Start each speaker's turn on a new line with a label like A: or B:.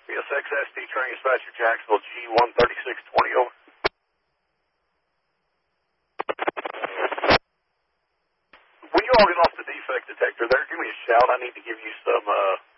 A: Yes, XST Train Dispatcher Jacksonville G13620 over. When you all get off the defect detector there, give me a shout. I need to give you some